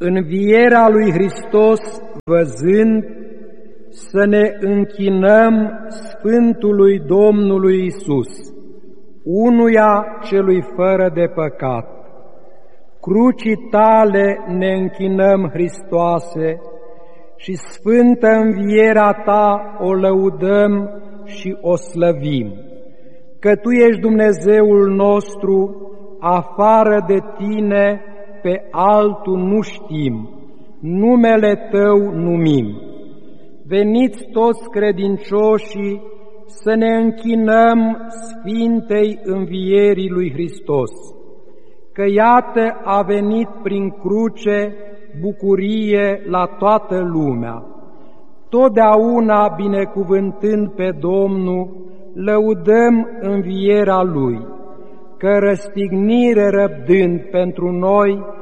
Învierea lui Hristos văzând, să ne închinăm Sfântului Domnului Iisus, unuia celui fără de păcat. Crucii tale ne închinăm, Hristoase, și sfântă învierea ta o lăudăm și o slăvim, că tu ești Dumnezeul nostru, afară de tine pe altul nu știm, numele tău numim. Veniți toți credincioșii să ne închinăm Sfintei Învierii lui Hristos, că iată a venit prin cruce bucurie la toată lumea. Totdeauna binecuvântând pe Domnul, lăudăm învierea Lui, că răstignire răbdând pentru noi,